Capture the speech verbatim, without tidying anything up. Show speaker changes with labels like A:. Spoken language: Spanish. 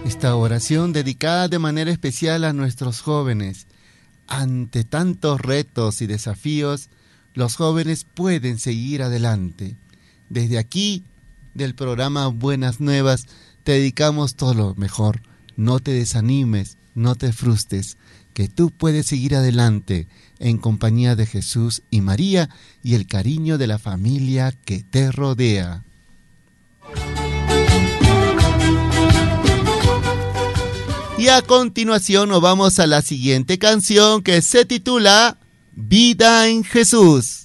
A: Esta oración dedicada de manera especial a nuestros jóvenes. Ante tantos retos y desafíos, los jóvenes pueden seguir adelante. Desde aquí, del programa Buenas Nuevas, te dedicamos todo lo mejor. No te desanimes, no te frustres, que tú puedes seguir adelante en compañía de Jesús y María y el cariño de la familia que te rodea. Y a continuación nos vamos a la siguiente canción que se titula Vida en Jesús.